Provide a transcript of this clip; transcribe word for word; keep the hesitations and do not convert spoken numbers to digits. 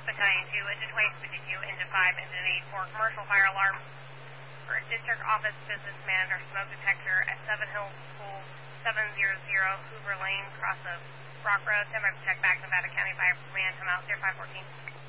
Battalion two, engine twenty, fifty-two, engine five, engine eight for commercial fire alarm for district office business manager smoke detector at Seven Hills School, seven hundred Hoover Lane, cross of Rock Road. Stand by for check back, Nevada County Fire Command, come out, zero five fourteen.